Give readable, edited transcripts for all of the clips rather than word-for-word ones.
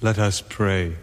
Let us pray.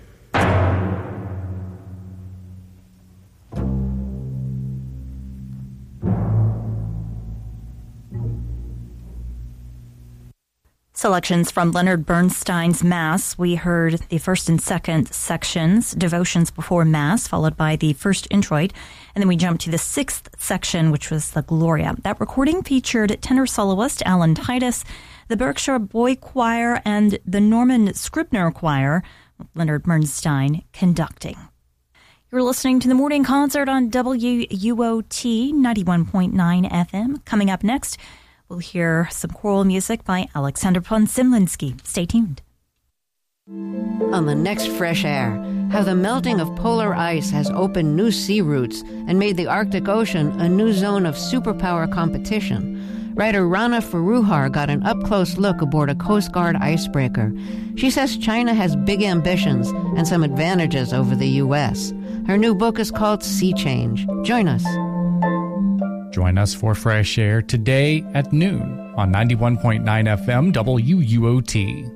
Selections from Leonard Bernstein's Mass. We heard the first and second sections, devotions before Mass, followed by the first introit. And then we jumped to the sixth section, which was the Gloria. That recording featured tenor soloist Alan Titus, the Berkshire Boy Choir, and the Norman Scribner Choir, with Leonard Bernstein conducting. You're listening to the morning concert on WUOT 91.9 FM. Coming up next, we'll hear some choral music by Alexander von Simlinsky. Stay tuned. On the next Fresh Air, how the melting of polar ice has opened new sea routes and made the Arctic Ocean a new zone of superpower competition. Writer Rana Faruhar got an up-close look aboard a Coast Guard icebreaker. She says China has big ambitions and some advantages over the U.S. Her new book is called Sea Change. Join us. Join us for Fresh Air today at noon on 91.9 FM WUOT.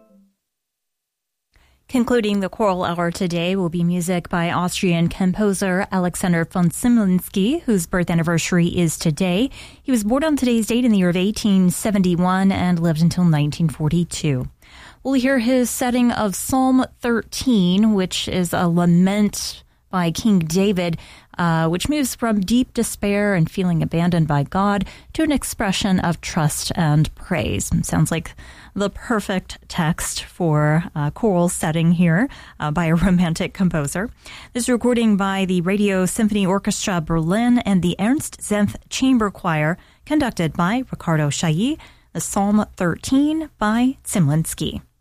Concluding the choral hour today will be music by Austrian composer Alexander von Simlinsky, whose birth anniversary is today. He was born on today's date in the year of 1871 and lived until 1942. We'll hear his setting of Psalm 13, which is a lament by King David, which moves from deep despair and feeling abandoned by God to an expression of trust and praise. Sounds like the perfect text for a choral setting here by a romantic composer. This recording by the Radio Symphony Orchestra Berlin and the Ernst Senf Chamber Choir, conducted by Ricardo Chailly, the Psalm 13 by Simlinsky.